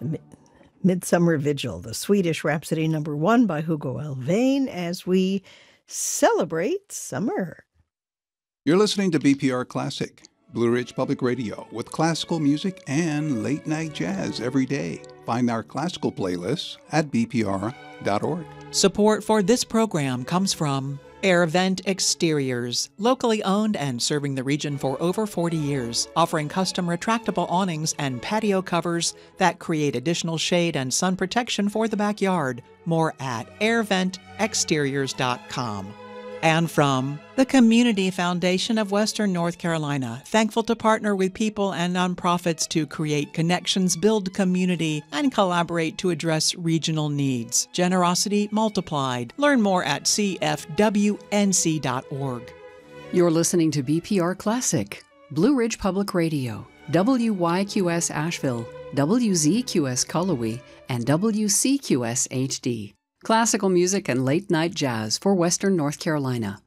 Midsummer Vigil, the Swedish Rhapsody #1 by Hugo Alfvén, as we celebrate summer. You're listening to BPR Classic, Blue Ridge Public Radio, with classical music and late-night jazz every day. Find our classical playlists at bpr.org. Support for this program comes from AirVent Exteriors, locally owned and serving the region for over 40 years, offering custom retractable awnings and patio covers that create additional shade and sun protection for the backyard. More at airventexteriors.com. And from the Community Foundation of Western North Carolina, thankful to partner with people and nonprofits to create connections, build community, and collaborate to address regional needs. Generosity multiplied. Learn more at cfwnc.org. You're listening to BPR Classic, Blue Ridge Public Radio, WYQS Asheville, WZQS Cullowhee, and WCQS HD. Classical music and late-night jazz for Western North Carolina.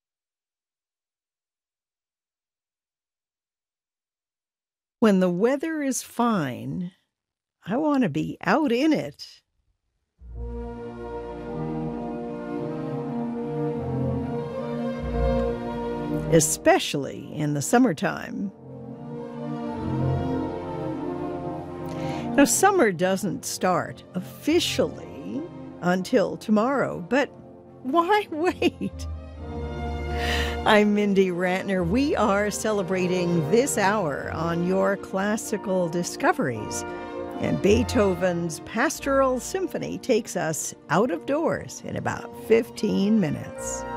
When the weather is fine, I want to be out in it. Especially in the summertime. Now, summer doesn't start officially until tomorrow, but why wait? I'm Mindy Rantner. We are celebrating this hour on your classical discoveries, and Beethoven's Pastoral Symphony takes us out of doors in about 15 minutes.